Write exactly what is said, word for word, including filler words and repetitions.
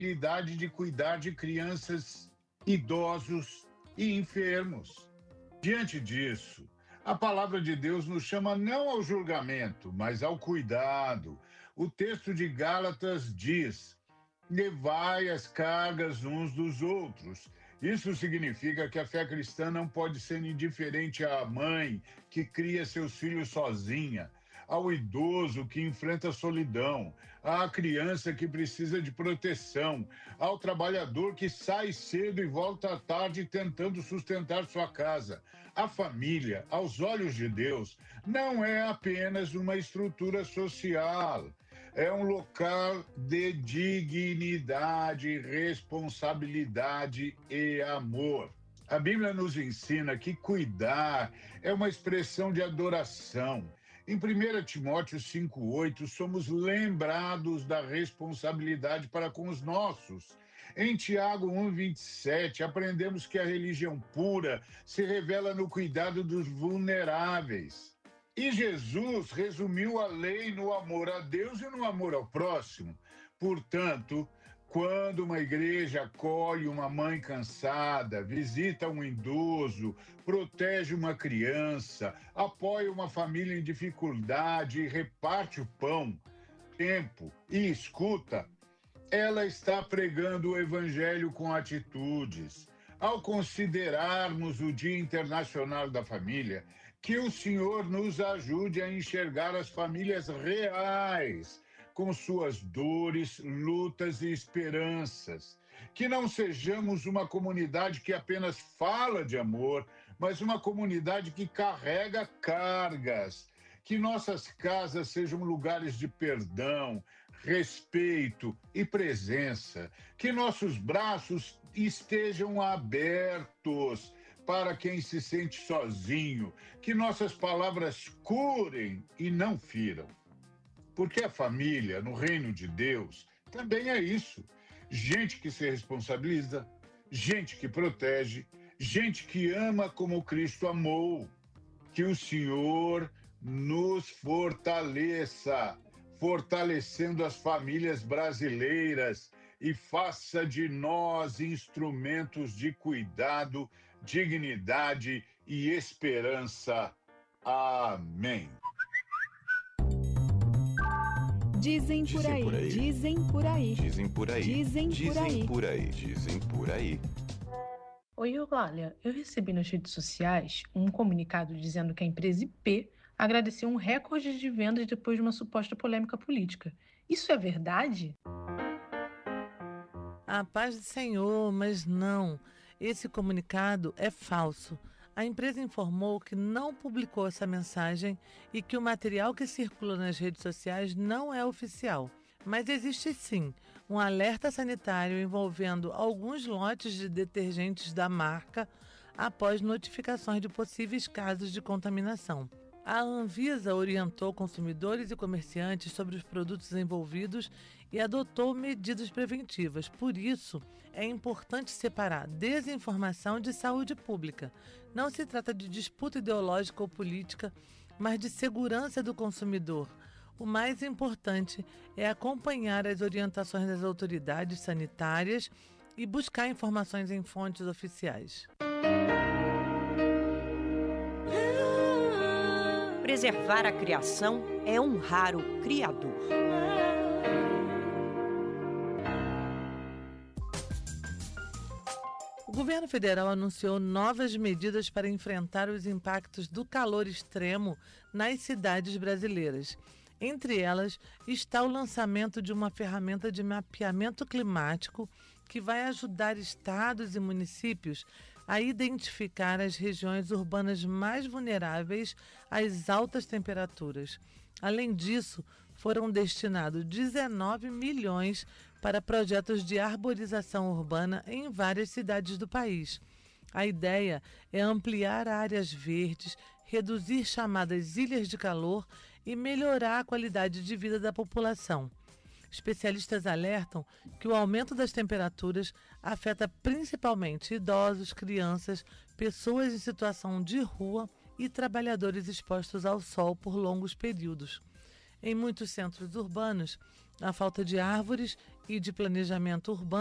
responsabilidade de cuidar de crianças, idosos e enfermos. Diante disso, a palavra de Deus nos chama não ao julgamento, mas ao cuidado. O texto de Gálatas diz: levai as cargas uns dos outros. Isso significa que a fé cristã não pode ser indiferente à mãe que cria seus filhos sozinha, ao idoso que enfrenta a solidão, à criança que precisa de proteção, ao trabalhador que sai cedo e volta à tarde tentando sustentar sua casa. A família, aos olhos de Deus, não é apenas uma estrutura social. É um local de dignidade, responsabilidade e amor. A Bíblia nos ensina que cuidar é uma expressão de adoração. Em primeiro Timóteo cinco, oito, somos lembrados da responsabilidade para com os nossos. Em Tiago um, vinte e sete, aprendemos que a religião pura se revela no cuidado dos vulneráveis. E Jesus resumiu a lei no amor a Deus e no amor ao próximo. Portanto, quando uma igreja acolhe uma mãe cansada, visita um idoso, protege uma criança, apoia uma família em dificuldade e reparte o pão, tempo e escuta, ela está pregando o evangelho com atitudes. Ao considerarmos o Dia Internacional da Família, que o Senhor nos ajude a enxergar as famílias reais, com suas dores, lutas e esperanças. Que não sejamos uma comunidade que apenas fala de amor, mas uma comunidade que carrega cargas. Que nossas casas sejam lugares de perdão, respeito e presença. Que nossos braços estejam abertos para quem se sente sozinho. Que nossas palavras curem e não firam. Porque a família, no reino de Deus, também é isso. Gente que se responsabiliza, gente que protege, gente que ama como Cristo amou. Que o Senhor nos fortaleça, fortalecendo as famílias brasileiras e faça de nós instrumentos de cuidado, dignidade e esperança. Amém. Dizem por aí, por aí, dizem por aí, dizem por aí, dizem por aí, dizem por aí, dizem por aí. Oi, Eulália, eu recebi nas redes sociais um comunicado dizendo que a empresa I P agradeceu um recorde de vendas depois de uma suposta polêmica política. Isso é verdade? A paz do Senhor, mas não. Esse comunicado é falso. A empresa informou que não publicou essa mensagem e que o material que circula nas redes sociais não é oficial. Mas existe sim um alerta sanitário envolvendo alguns lotes de detergentes da marca após notificações de possíveis casos de contaminação. A Anvisa orientou consumidores e comerciantes sobre os produtos envolvidos e adotou medidas preventivas. Por isso, é importante separar desinformação de saúde pública. Não se trata de disputa ideológica ou política, mas de segurança do consumidor. O mais importante é acompanhar as orientações das autoridades sanitárias e buscar informações em fontes oficiais. Preservar a criação é honrar o Criador. O governo federal anunciou novas medidas para enfrentar os impactos do calor extremo nas cidades brasileiras. Entre elas está o lançamento de uma ferramenta de mapeamento climático que vai ajudar estados e municípios a identificar as regiões urbanas mais vulneráveis às altas temperaturas. Além disso, foram destinados dezenove milhões para projetos de arborização urbana em várias cidades do país. A ideia é ampliar áreas verdes, reduzir chamadas ilhas de calor e melhorar a qualidade de vida da população. Especialistas alertam que o aumento das temperaturas afeta principalmente idosos, crianças, pessoas em situação de rua e trabalhadores expostos ao sol por longos períodos. Em muitos centros urbanos, a falta de árvores e de Planejamento Urbano